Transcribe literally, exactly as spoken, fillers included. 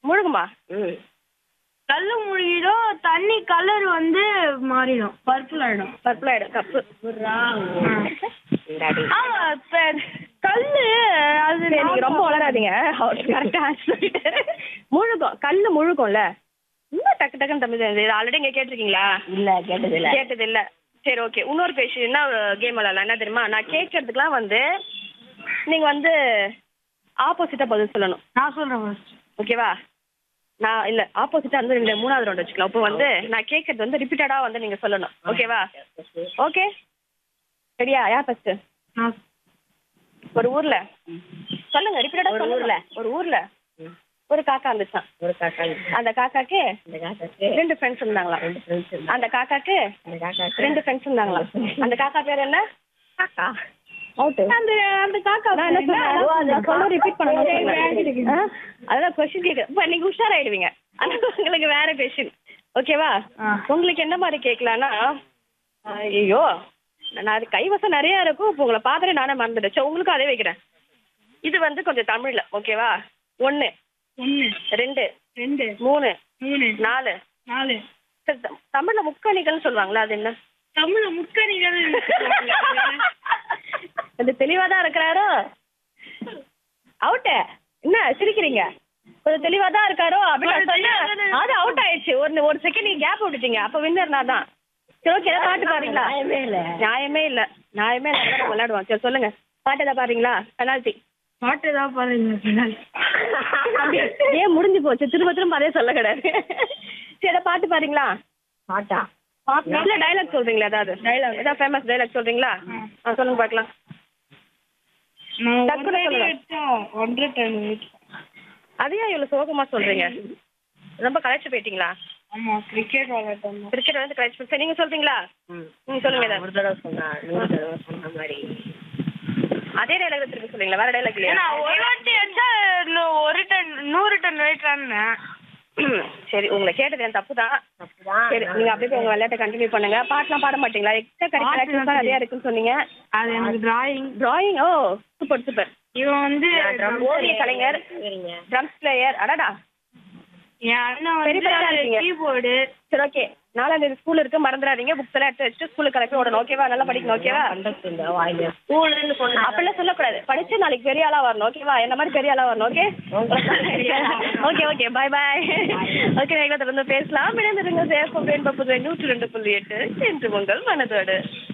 முழுகுமா? ம் கல்லு முழுகிடும், தண்ணி கலர் வந்து மாறிடும், பர்பிள் ஆயிடும். பர்பிள் ஆயிடும் கப்பு. இந்தாடி. ஆமா, இப்ப கல்லு அது சரி, நீங்க ரொம்ப வளராதீங்க. கரெக்டா சொல்லிட்டு முழுகும், கல்லு முழுகும்ல. இன்னும் டக்கு டக்குன்னு தம்பி இது ஆல்ரெடி இங்க கேட்டிருக்கீங்களா? இல்ல கேட்டது இல்ல. கேட்டது இல்ல. சரி ஓகே, இன்னொரு பேஷ் என்ன கேம் விளாடலாம் என்ன தெரியுமா? நான் கேட்கறதுக்குலாம் வந்து நீங்க வந்து ஆப்போசிட்டா பதில் சொல்லணும். நான் சொல்றேன் ஃபர்ஸ்ட். ஓகேவா? நான் இல்ல ஆப்போசிட்டா வந்து இந்த மூணாவது ரவுண்ட் வச்சுக்கலாம். இப்போ வந்து நான் கேட்கறது வந்து ரிப்பீட்டடா வந்து நீங்க சொல்லணும். ஓகேவா? ஓகே சரியா? யார் ஃபர்ஸ்ட்? நான் ஒரு ஊர்ல சொல்லுங்க, ரிப்பீட்டடா ஒரு சொல்லுங்க. ஊர்ல. ஒரு ஊர்ல ஒரு காக்கா இருந்துச்சான். ஒரு காக்கா அந்த காக்காக்கு இந்த காக்காக்கு ரெண்டு ஃப்ரெண்ட்ஸ் இருந்தாங்களாம். ரெண்டு ஃப்ரெண்ட்ஸ் இருந்தாங்க. அந்த காக்காக்கு அந்த காக்காக்கு ரெண்டு ஃப்ரெண்ட்ஸ் இருந்தாங்களாம். அந்த காக்கா பேர் என்ன? காக்கா அவுட்டு. அந்த அந்த காக்கா நான் என்ன சொல்றேன்? சொல்ல ரிப்பீட் பண்ணணும். ஆ? அதான் கொஸ்டின் கேட்க இப்போ நீங்க உஷாராயிடுவீங்க. ஆனா உங்களுக்கு வேற கொஸ்டின். ஓகேவா? ஆ. உங்களுக்கு என்ன மாதிரி கேட்கலான்னா, ஐயோ நான் அது கைவசம் நிறைய இருக்கும். இப்போ உங்களை பார்த்துட்டு நானே மறந்துட்டேன். சரி, உங்களுக்கும் அதே வைக்கிறேன். இது வந்து கொஞ்சம் தமிழ்ல. ஓகேவா? ஒன்று, ஒன்று, ரெண்டு, ரெண்டு, மூணு, மூணு, நாலு. நாலு. சரி, த- தமிழ்ல முக்கணிகள்னு சொல்லுவாங்களா, அது என்ன? தமிழ்ல முக்கணிகள். அது தெளிவா தான் இருக்கிறாரோ? அவுட்டு. என்ன சிரிக்கிறீங்க? கொஞ்சம் தெளிவா தான் இருக்காரோ அப்படின்னு சொன்னா அது அவுட் ஆயிடுச்சு. ஒரு ஒரு செகண்ட் நீங்க கேப் விட்டுட்டீங்க. அப்ப வின்னர் நான் தான். சரி ஓகே, ஏதாவது பாட்டு பாருங்களா? நியாயமே இல்ல. நியாயமே இல்ல. நியாயமே இல்ல. நம்ம விளையாடுவோம். சரி சொல்லுங்க, பாட்டு ஏதாவது பாருங்களா? பெனால்டி. பாட்டு தான் பாருங்க பின்னாடி. ஏன் முடிஞ்சு போச்சு? திரும்ப திரும்ப அதே சொல்ல கிடையாது. சரி, ஏதாவது பாட்டு பாருங்களா? பாட்டா? இல்ல டைலாக் சொல்றீங்களா? ஏதாவது டைலாக், ஏதாவது ஃபேமஸ் டைலாக் சொல்றீங்களா? ஆ சொல்லுங்க பார்க்கலாம். நான் டக்குனு ஒன்றரை சொல்லுங்க. வச்சோம், ஒன்றரை டன் வச்சோம். அதையா இவ்வளவு சோகமா சொல்றீங்க? ரொம்ப களைச்சு போயிட்டீங்களா? ஆமா, கிரிக்கெட் விளையாட்டோம். கிரிக்கெட் வந்து களைச்சு போய். சரி, நீங்க சொல்றீங்களா? ம் நீங்க சொல்லுங்க ஏதாவது. ஒரு தடவை சொன்னா நூறு தடவை சொன்ன மாதிரி. அதே டைலாக் திருப்பி சொல்றீங்களா? வேற டைலாக் இல்லையா? ஏன்னா ஒரு வாட்டி அடிச்சா நூ- ஒரு டன் நூறு டன் வெயிட்றான்னு. சரி, உங்களை கேட்டது என் தப்பு தான். அப்படிதான். சரி, நீங்க அப்படியே உங்க விளையாட்டை கண்டினியூ பண்ணுங்க. பாட்டுலாம் பாட மாட்டீங்களா? எக்ஸ்ட்ரா கரிக்குலர் ஆக்டிவிட்டீஸ் நிறைய இருக்குன்னு சொன்னீங்க. அது எனக்கு டிராயிங். டிராயிங். ஓ சூப்பர் சூப்பர். இவன் வந்து ஓவிய கலைஞர், சரிங்க. Drums player. அடடா. என் அண்ணன் பெரிய பையனா வந்து இருக்கீங்க. கீபோர்டு. சரி ஓகே, நாலாம் தேதி ஸ்கூல் இருக்கு, மறந்துடாதீங்க. புக்ஸ் எல்லாம் எடுத்து வச்சுட்டு ஸ்கூலுக்கு கிளப்பி விடணும். ஓகேவா? நல்லா படிக்கணும். ஓகேவா? கண்டக்ட் இந்த வாயில ஸ்கூல்னு சொன்னா அப்படிலாம் சொல்லக்கூடாது. படிச்சு நாளைக்கு பெரிய ஆளா வரணும். ஓகேவா? என்ன மாதிரி பெரிய ஆளா வரணும். ஓகே ஓகே ஓகே பாய் பாய். ஓகே, எங்களை தொடர்ந்து பேசலாம். இணைந்திருங்க. சேஃப் புதுவை நூற்றி ரெண்டு புள்ளி எட்டு என்று உங்கள் மனதோடு.